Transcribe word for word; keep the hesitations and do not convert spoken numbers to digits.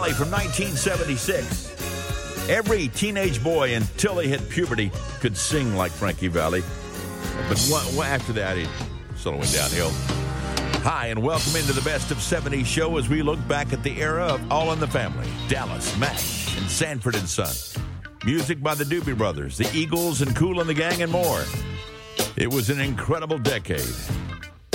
From nineteen seventy-six. Every teenage boy until he hit puberty could sing like Frankie Valli. But one, after that, he sort of went downhill. Hi, and welcome into the Best of seventies show as we look back at the era of All in the Family, Dallas, MASH, and Sanford and Son. Music by the Doobie Brothers, the Eagles, and Kool and the Gang, and more. It was an incredible decade.